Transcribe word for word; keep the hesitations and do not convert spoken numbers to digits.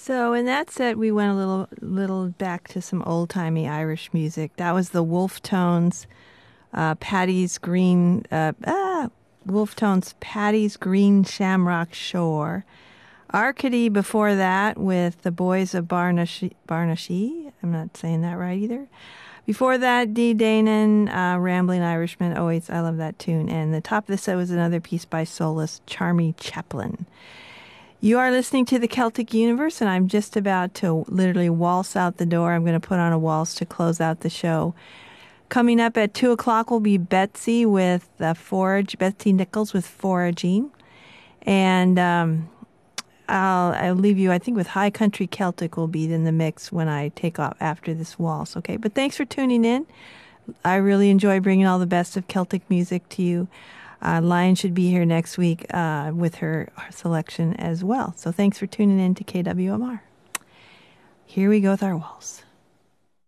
So in that set, we went a little little back to some old timey Irish music. That was the Wolf Tones, uh, Paddy's Green, uh, ah, Wolf Tones, Paddy's Green Shamrock Shore. Arcady before that with the Boys of Barnashee. Barnashee. I'm not saying that right either. Before that, Dee Danon, uh, Rambling Irishman. Oh, wait, I love that tune. And the top of the set was another piece by soloist Charmy Chaplin. You are listening to the Celtic Universe, and I'm just about to literally waltz out the door. I'm going to put on a waltz to close out the show. Coming up at two o'clock will be Betsy with uh, Forage, Betsy Nichols with Foraging. And um, I'll, I'll leave you, I think, with High Country Celtic will be in the mix when I take off after this waltz, okay? But thanks for tuning in. I really enjoy bringing all the best of Celtic music to you. Uh, Lion should be here next week uh, with her, her selection as well. So thanks for tuning in to K W M R. Here we go with our waltz.